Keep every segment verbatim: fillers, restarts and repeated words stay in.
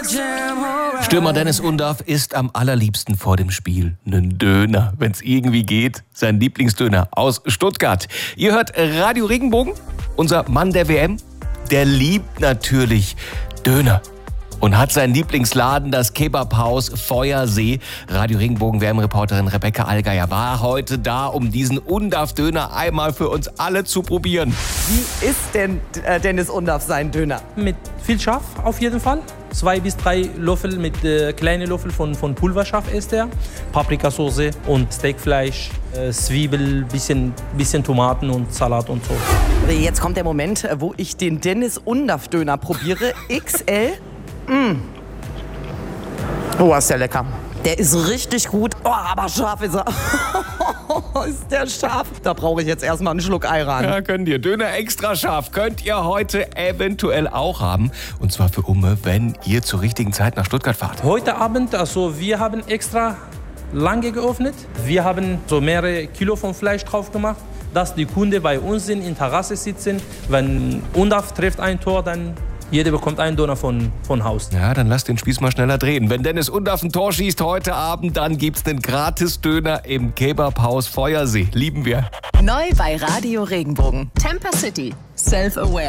Stürmer Dennis Undaff isst am allerliebsten vor dem Spiel einen Döner, wenn es irgendwie geht. Sein Lieblingsdöner aus Stuttgart. Ihr hört Radio Regenbogen, unser Mann der W M. Der liebt natürlich Döner und hat seinen Lieblingsladen, das Kebabhaus Feuersee. Radio Regenbogen W M-Reporterin Rebecca Allgeier war heute da, um diesen Undaff-Döner einmal für uns alle zu probieren. Wie ist denn äh, Dennis Undaff sein Döner? Mit viel Schaf auf jeden Fall. Zwei bis drei Löffel mit äh, kleinen Löffel von, von Pulverschaf ist er. Paprikasauce und Steakfleisch, äh, Zwiebel, bisschen, bisschen Tomaten und Salat und so. Jetzt kommt der Moment, wo ich den Dennis Undaff Döner probiere. X L. Mm. Oh, ist der lecker. Der ist richtig gut. Oh, aber scharf ist er. Ist der scharf? Da brauche ich jetzt erstmal einen Schluck Ayran. Ja, könnt ihr. Döner extra scharf könnt ihr heute eventuell auch haben. Und zwar für Umme, wenn ihr zur richtigen Zeit nach Stuttgart fahrt. Heute Abend, also wir haben extra lange geöffnet. Wir haben so mehrere Kilo von Fleisch drauf gemacht, dass die Kunden bei uns sind, in Terrasse sitzen. Wenn Undaff trifft ein Tor, dann jeder bekommt einen Döner von, von Haus. Ja, dann lasst den Spieß mal schneller drehen. Wenn Dennis Undaff ein Tor schießt heute Abend, dann gibt's einen Gratis-Döner im Kebabhaus Feuersee. Lieben wir. Neu bei Radio Regenbogen. Tampa City. Self-aware.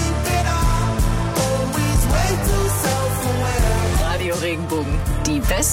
Radio Regenbogen. Die besten